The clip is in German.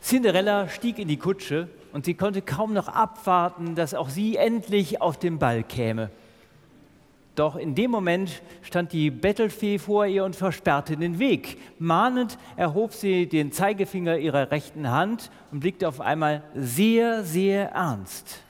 Cinderella stieg in die Kutsche und sie konnte kaum noch abwarten, dass auch sie endlich auf den Ball käme. Doch in dem Moment stand die Bettelfee vor ihr und versperrte den Weg. Mahnend erhob sie den Zeigefinger ihrer rechten Hand und blickte auf einmal sehr, sehr ernst.